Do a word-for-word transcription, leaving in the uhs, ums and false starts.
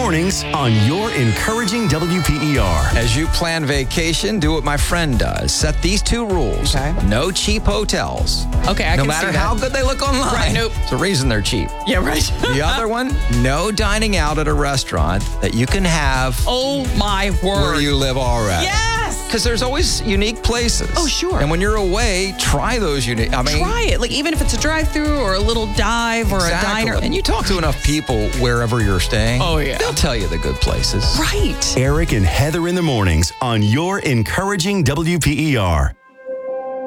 mornings on your encouraging W P E R. As you plan vacation, do what my friend does. Set these two rules. Okay. No cheap hotels. Okay, I no can matter see that. how good they look online. Right, nope. It's the reason they're cheap. Yeah, right. The other one, no dining out at a restaurant that you can have Oh, my word. where you live already. Yes. Because there's always unique places. Oh, sure. And when you're away, try those unique. I mean, Try it. Like, even if it's a drive-through or a little dive or exactly. a diner. And you talk to enough people wherever you're staying. Oh, yeah. They'll tell you the good places. Right. Eric and Heather in the mornings on your encouraging W P E R.